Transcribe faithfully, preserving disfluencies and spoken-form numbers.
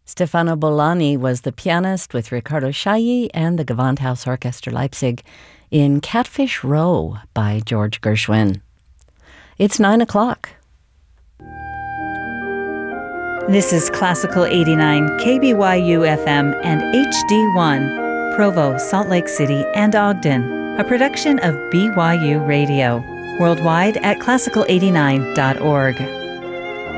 Stefano Bolani was the pianist with Riccardo Chailly and the Gewandhaus Orchester Leipzig in Catfish Row by George Gershwin. It's nine o'clock. This is Classical eighty-nine K B Y U F M and H D one, Provo, Salt Lake City, and Ogden, a production of B Y U Radio, worldwide at classical eighty-nine dot org.